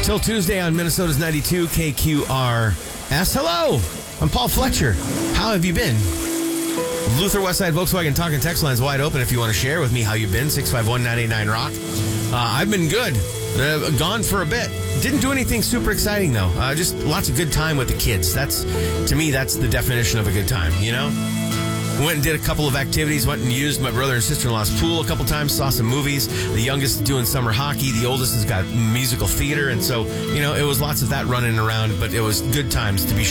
Till Tuesday on Minnesota's 92 KQRS. Hello, I'm Paul Fletcher. How have you been? Luther Westside Volkswagen Talk and Text line's wide open if you want to share with me how you've been. 651-989-ROCK. I've been good. Gone for a bit. Didn't do anything super exciting, though. Just lots of good time with the kids. To me, that's the definition of a good time, you know? Went and did a couple of activities. Went and used my brother and sister-in-law's pool a couple times. Saw some movies. The youngest is doing summer hockey. The oldest has got musical theater. And so, you know, it was lots of that running around. But it was good times, to be sure.